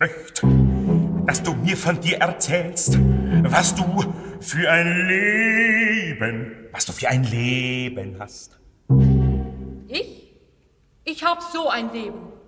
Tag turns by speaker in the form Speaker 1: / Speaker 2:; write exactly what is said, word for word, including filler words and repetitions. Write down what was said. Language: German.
Speaker 1: möcht, dass du mir von dir erzählst, was du für ein Leben, was du für ein Leben hast.
Speaker 2: Ich? Ich hab so ein Leben.